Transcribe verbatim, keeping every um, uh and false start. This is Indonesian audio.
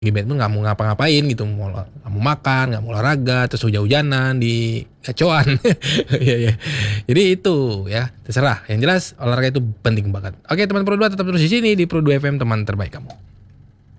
Weekend tuh nggak mau ngapa-ngapain gitu, mau nggak mau makan, nggak mau olahraga, terus hujan-hujanan di gacoan. Iya iya. Jadi itu ya, terserah. Yang jelas olahraga itu penting banget. Oke teman Pro dua tetap terus di sini di Pro dua F M teman terbaik kamu.